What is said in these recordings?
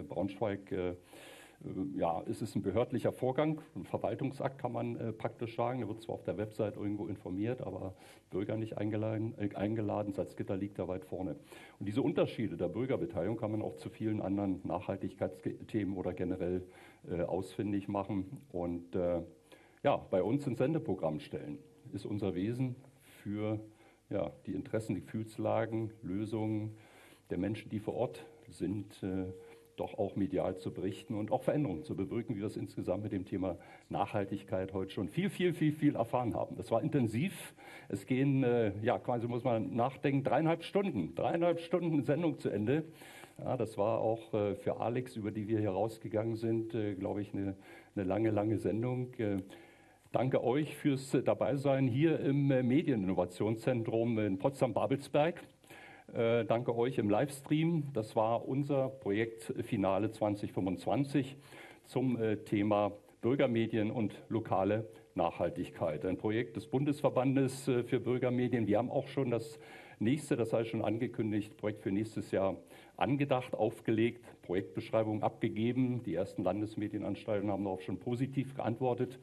Braunschweig ja, es ist ein behördlicher Vorgang, ein Verwaltungsakt kann man praktisch sagen. Da wird zwar auf der Website irgendwo informiert, aber Bürger nicht eingeladen. Salzgitter liegt da weit vorne. Und diese Unterschiede der Bürgerbeteiligung kann man auch zu vielen anderen Nachhaltigkeitsthemen oder generell ausfindig machen. Und ja, bei uns ins Sendeprogramm stellen ist unser Wesen für ja, die Interessen, die Gefühlslagen, Lösungen der Menschen, die vor Ort sind, doch auch medial zu berichten und auch Veränderungen zu bewirken, wie wir es insgesamt mit dem Thema Nachhaltigkeit heute schon viel erfahren haben. Das war intensiv. Es gehen, ja, quasi muss man nachdenken, 3,5 Stunden Sendung zu Ende. Ja, das war auch für Alex, über die wir hier rausgegangen sind, glaube ich, eine lange Sendung. Danke euch fürs Dabeisein hier im Medieninnovationszentrum in Potsdam-Babelsberg. Danke euch im Livestream. Das war unser Projekt Finale 2025 zum Thema Bürgermedien und lokale Nachhaltigkeit. Ein Projekt des Bundesverbandes für Bürgermedien. Wir haben auch schon das nächste, das heißt schon angekündigt, Projekt für nächstes Jahr angedacht, aufgelegt, Projektbeschreibung abgegeben. Die ersten Landesmedienanstalten haben darauf schon positiv geantwortet.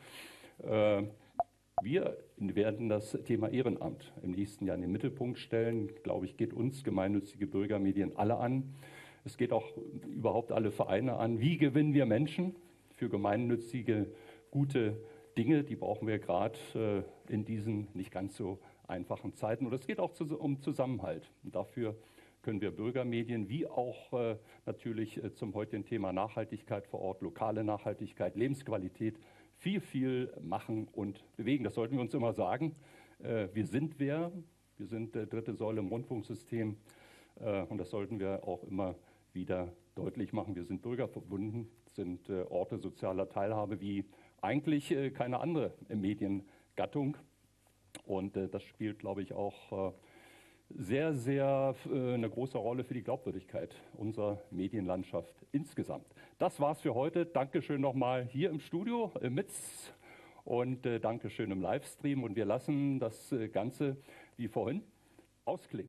Wir werden das Thema Ehrenamt im nächsten Jahr in den Mittelpunkt stellen. Glaube ich, geht uns gemeinnützige Bürgermedien alle an. Es geht auch überhaupt alle Vereine an. Wie gewinnen wir Menschen für gemeinnützige, gute Dinge? Die brauchen wir gerade in diesen nicht ganz so einfachen Zeiten. Und es geht auch um Zusammenhalt. Und dafür können wir Bürgermedien wie auch natürlich zum heutigen Thema Nachhaltigkeit vor Ort, lokale Nachhaltigkeit, Lebensqualität, viel machen und bewegen. Das sollten wir uns immer sagen. Wir sind wer? Wir sind dritte Säule im Rundfunksystem und das sollten wir auch immer wieder deutlich machen. Wir sind bürgerverbunden, sind Orte sozialer Teilhabe wie eigentlich keine andere Mediengattung und das spielt, glaube ich, auch sehr eine große Rolle für die Glaubwürdigkeit unserer Medienlandschaft insgesamt. Das war's für heute. Dankeschön nochmal hier im Studio im MITS und Dankeschön im Livestream. Und wir lassen das Ganze wie vorhin ausklingen.